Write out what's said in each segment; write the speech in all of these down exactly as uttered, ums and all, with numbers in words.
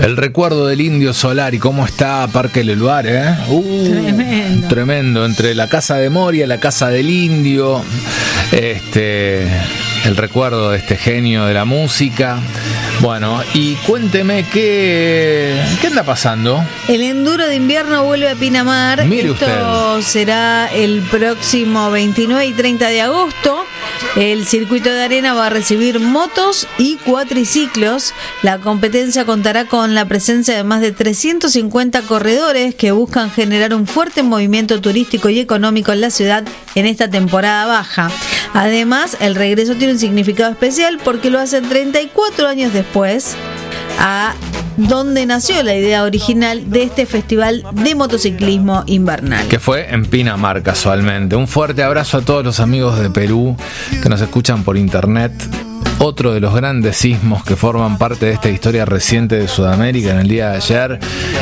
El recuerdo del Indio Solari, ¿cómo está Parque Leluar, eh? Uh, tremendo. Tremendo, entre la casa de Moria, la casa del Indio, este, el recuerdo de este genio de la música. Bueno, y cuénteme qué, qué anda pasando. El enduro de invierno vuelve a Pinamar. Mire Esto usted. será el próximo veintinueve y treinta de agosto. El circuito de arena va a recibir motos y cuatriciclos. La competencia contará con la presencia de más de trescientos cincuenta corredores que buscan generar un fuerte movimiento turístico y económico en la ciudad en esta temporada baja. Además, el regreso tiene un significado especial porque lo hacen treinta y cuatro años después, a donde nació la idea original de este festival de motociclismo invernal. Que fue en Pinamar, casualmente. Un fuerte abrazo a todos los amigos de Perú que nos escuchan por internet. Otro de los grandes sismos que forman parte de esta historia reciente de Sudamérica en el día de ayer,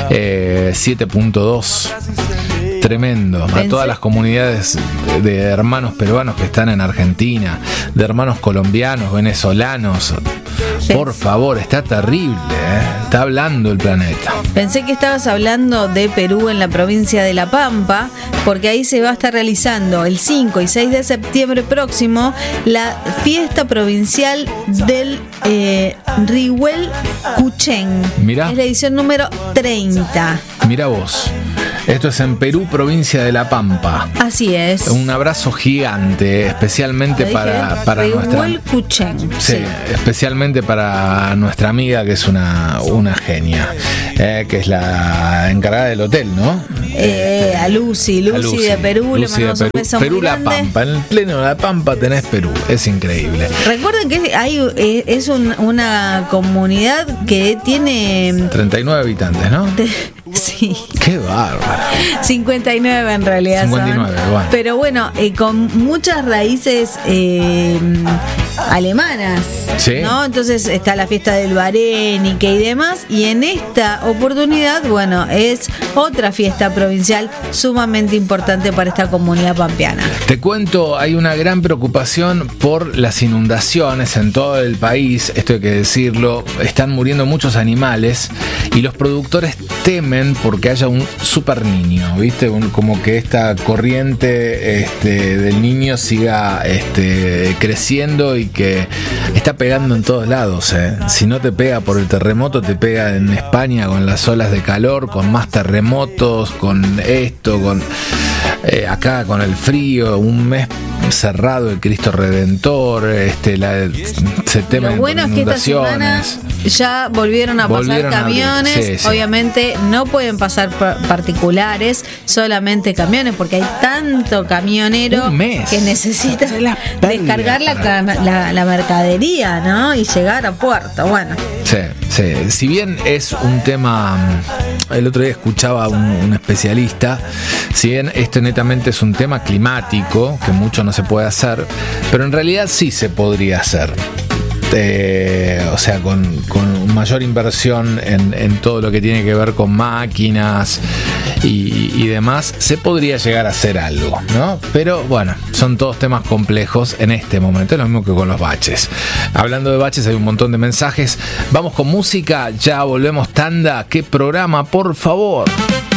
eh, siete punto dos. Tremendo. Pensé. A todas las comunidades de hermanos peruanos que están en Argentina, de hermanos colombianos, venezolanos. Por favor, está terrible, ¿eh? Está hablando el planeta. Pensé que estabas hablando de Perú en la provincia de La Pampa, porque ahí se va a estar realizando el cinco y seis de septiembre próximo la fiesta provincial del eh, Rihuel Cuchén. Mirá. Es la edición número treinta. Mira vos. Esto es en Perú, provincia de La Pampa. Así es. Un abrazo gigante, especialmente Lo para, dije, para nuestra... Rihuel Cuchén. Sí, Sí. especialmente para nuestra amiga que es una, una genia, eh, que es la encargada del hotel, ¿no? Eh, a Lucy, Lucy, A Lucy de Perú, Lucy le mandamos de un Perú. beso Perú muy La grande. Pampa, en el pleno de La Pampa tenés Perú, es increíble. Recuerden que hay, eh, es un- una comunidad que tiene... treinta y nueve habitantes, ¿no? de- sí, Qué bárbaro. cincuenta y nueve en realidad son. cincuenta y nueve, bueno. Pero bueno, eh, con muchas raíces eh, alemanas, Sí. ¿no? Entonces está la fiesta del Barénique y demás, y en esta oportunidad, bueno, es otra fiesta provincial sumamente importante para esta comunidad pampeana. Te cuento, hay una gran preocupación por las inundaciones en todo el país, esto hay que decirlo, están muriendo muchos animales y los productores temen porque haya un super niño, ¿viste? Un- como que esta corriente este, del niño siga este, creciendo y que está pegando en todos lados, ¿eh? Si no te pega por el terremoto, te pega en España con las olas de calor, con más terremotos, con esto, con eh, acá con el frío, un mes cerrado el Cristo Redentor, este, la, se temen Lo bueno por es que esta semana inundaciones. ya volvieron a Volvieron a pasar abrir, camiones. sí, sí. Obviamente no pueden pasar pa- particulares, solamente camiones, porque hay tanto camionero Un mes. que necesita Es la pérdida descargar la, para- cam- la, la mercadería, ¿no? Y llegar a puerto. Bueno, Sí, sí. Si bien es un tema, el otro día escuchaba a un, un especialista, si bien esto netamente es un tema climático, que mucho no se puede hacer, pero en realidad sí se podría hacer. Eh, o sea, con, con mayor inversión en, en todo lo que tiene que ver con máquinas y, y demás, se podría llegar a hacer algo, ¿no? Pero bueno, son todos temas complejos en este momento, es lo mismo que con los baches. Hablando de baches, hay un montón de mensajes. Vamos con música, ya volvemos, tanda. ¿Qué programa, por favor?